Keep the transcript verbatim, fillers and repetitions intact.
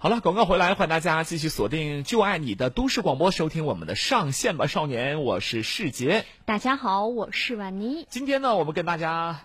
好了，广告回来，欢迎大家继续锁定就爱你的都市广播，收听我们的上线吧少年，我是世杰。 大家好，我是婉妮。 今天呢，我们跟大家